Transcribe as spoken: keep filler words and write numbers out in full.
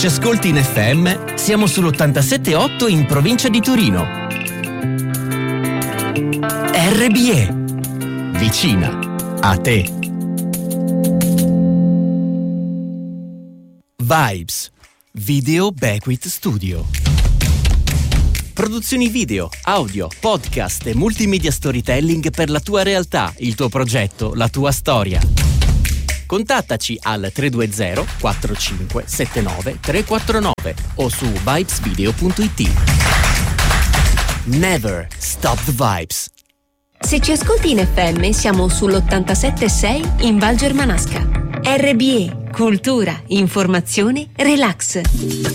ci ascolti in F M, siamo sull'ottantasette virgola otto in provincia di Torino. R B E, vicina a te. Vibes, Video Bequit Studio. Produzioni video, audio, podcast e multimedia storytelling per la tua realtà, il tuo progetto, la tua storia. Contattaci al tre due zero quattro cinque sette nove tre quattro nove o su vibesvideo punto it. Never stop the vibes. Se ci ascolti in F M siamo sull'ottantasette virgola sei in Val Germanasca. R B E, cultura, informazione, relax.